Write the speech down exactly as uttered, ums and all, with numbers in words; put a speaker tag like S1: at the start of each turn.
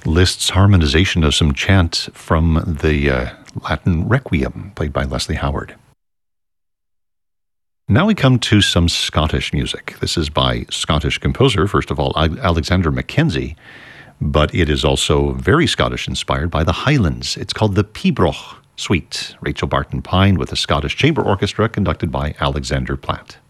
S1: Liszt's harmonization of some chant from the uh, Latin Requiem, played by Leslie Howard. Now we come to some Scottish music. This is by Scottish composer, first of all, Alexander Mackenzie, but it is also very Scottish inspired by the Highlands. It's called the Pibroch Suite. Rachel Barton Pine with the Scottish Chamber Orchestra conducted by Alexander Platt.